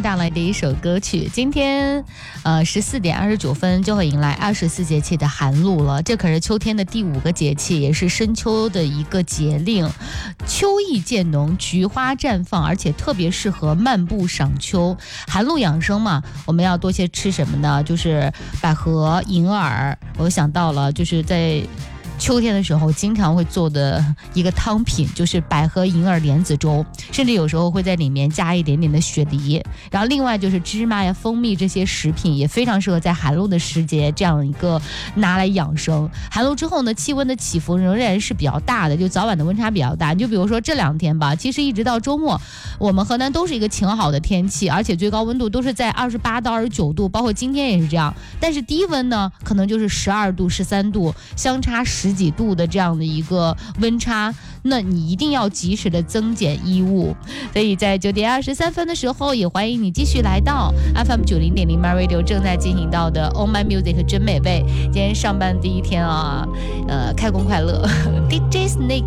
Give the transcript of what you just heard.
带来的一首歌曲。今天14点29分就会迎来24节气的寒露了，这可是秋天的第5个节气，也是深秋的一个节令。秋意渐浓，菊花绽放，而且特别适合漫步赏秋。寒露养生嘛，我们要多些吃什么呢？就是百合、银耳。我想到了，就是在秋天的时候经常会做的一个汤品，就是百合银耳莲子粥，甚至有时候会在里面加一点点的雪梨。然后另外就是芝麻呀、蜂蜜这些食品也非常适合在寒露的时节这样一个拿来养生。寒露之后呢，气温的起伏仍然是比较大的，就早晚的温差比较大。就比如说这2天吧，其实一直到周末，我们河南都是一个晴好的天气，而且最高温度都是在28到29度，包括今天也是这样。但是低温呢，可能就是12度、13度，相差10几度的这样的一个温差，那你一定要及时的增减衣物。所以在9点23分的时候，也欢迎你继续来到 FM 90.0 My Radio 正在进行到的 Oh My Music 真美味。今天上班第一天啊，开工快乐DJ Snake